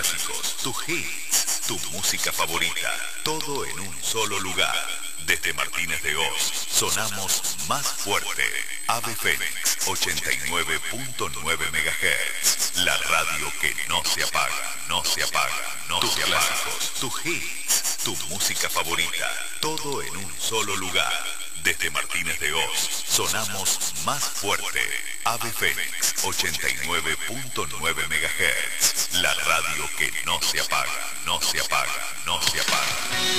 clásicos, tus hits, tu música favorita, todo en un solo lugar. Desde Martínez de Oz, sonamos más fuerte. Ave Fénix, 89.9 MHz. La radio que no se apaga, no se apaga, no se apaga. Tus clásicos, tus hits, tu música favorita, todo en un solo lugar. Desde Martínez de Oz, sonamos más fuerte. Ave Fénix, 89.9 MHz. La radio que no se apaga, no se apaga, no se apaga.